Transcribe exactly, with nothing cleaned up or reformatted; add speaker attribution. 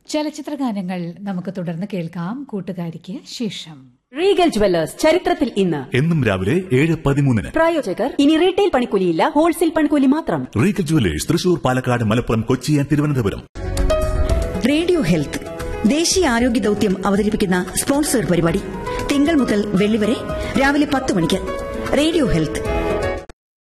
Speaker 1: ചലച്ചിത്ര ഗാനങ്ങൾ നമുക്ക് തുടർന്ന് കേൾക്കാം കൂട്ടുകാരിക്ക് ശേഷം.
Speaker 2: റീഗൽ ജുവല്ലേഴ്സ് ചരിത്രത്തിൽ ഇന്ന്
Speaker 3: എന്നും രാവിലെ ഏഴ് പതിമൂന്നിന്.
Speaker 2: പ്രായോജകർ ഇനി റീറ്റെയിൽ പണിക്കൂലിയില്ല, ഹോൾസെയിൽ പണിക്കൂലി മാത്രം.
Speaker 3: Regal jewellers Thrissur, Palakkad, Malappuram, Kochi, Thiruvananthapuram.
Speaker 4: Radio health ദേശീയ ആരോഗ്യ ദൌത്യം അവതരിപ്പിക്കുന്ന സ്പോൺസർ പരിപാടി തിങ്കൾ മുതൽ വെള്ളി വരെ രാവിലെ പത്ത് മണിക്ക്. Radio health